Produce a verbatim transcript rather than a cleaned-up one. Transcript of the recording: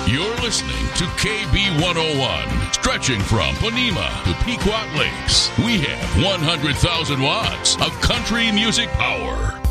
You're listening to K B one oh one, stretching from Ponema to Pequot Lakes. We have one hundred thousand watts of country music power.